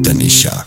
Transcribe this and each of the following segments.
Tanisha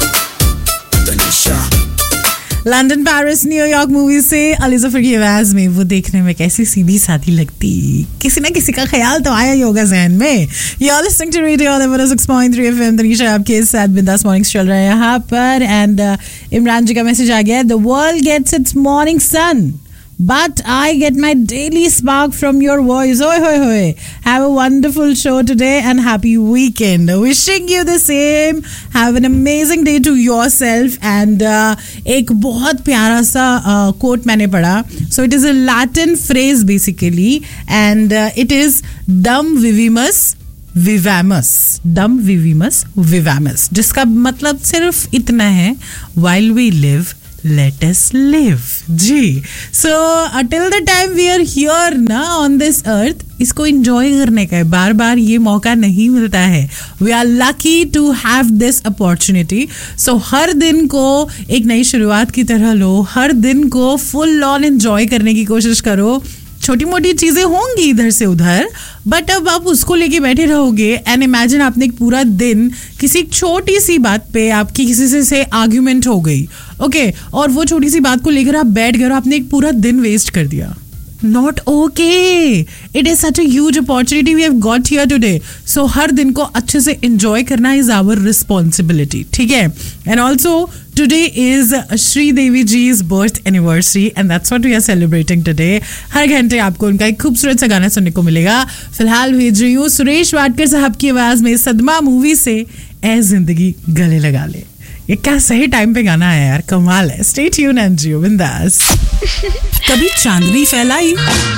London, Paris, New York movie से अली जफर की आवाज में वो देखने में कैसी सीधी सादी लगती, किसी ना किसी का ख्याल तो आया ही होगा जहन में. You're listening to Radio 106.3 FM. Tanisha आपके साथ बिंदास मॉर्निंग्स चल रहा है यहाँ पर. एंड इमरान जी का मैसेज आ गया. The world gets its morning sun, but I get my daily spark from your voice. Oi, hoi, hoi. Have a wonderful show today and happy weekend. Wishing you the same. Have an amazing day to yourself. And एक बहुत प्यारा सा quote मैंने पढ़ा. So it is a Latin phrase basically, and it is dum vivimus vivamus. Dum vivimus vivamus. जिसका मतलब सिर्फ इतना है, while we live, let us live. Ji. So till the time we are here ना on this earth, इसको enjoy करने का है. बार बार ये मौका नहीं मिलता है. We are lucky to have this opportunity. So हर दिन को एक नई शुरुआत की तरह लो. हर दिन को full on enjoy करने की कोशिश करो. छोटी मोटी चीजें होंगी इधर से उधर, बट अब आप उसको लेके बैठे रहोगे एंड इमेजिन आपने एक पूरा दिन किसी छोटी सी बात पे आपकी किसी से आर्ग्यूमेंट हो गई, ओके, और वो छोटी सी बात को लेकर आप बैठ गए और आपने एक पूरा दिन वेस्ट कर दिया. Not okay. It is such a huge opportunity we have got here today. So हर दिन को अच्छे से enjoy करना is our responsibility. ठीक है? And also today is Sri Devi ji's birth anniversary and that's what we are celebrating today. हर घंटे आपको उनका एक खूबसूरत सा गाना सुनने को मिलेगा. फिलहाल भेज रही हूँ सुरेश वाडकर साहब की आवाज में सदमा मूवी से ए जिंदगी गले लगा ले. ये क्या सही टाइम पे गाना है यार, कमाल है. स्टे ट्यून एंड जियो बिंदास. कभी चांदनी फैलाई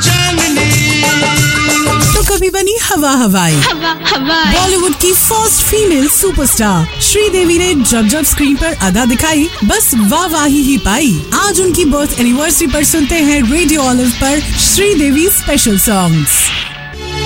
तो कभी बनी हवा हवाई. बॉलीवुड की फर्स्ट फीमेल सुपरस्टार श्रीदेवी ने जब जब स्क्रीन पर अदा दिखाई, बस वाहवाही ही पाई. आज उनकी बर्थ एनिवर्सरी पर सुनते हैं रेडियो ऑलिव पर श्रीदेवी स्पेशल सॉन्ग्स.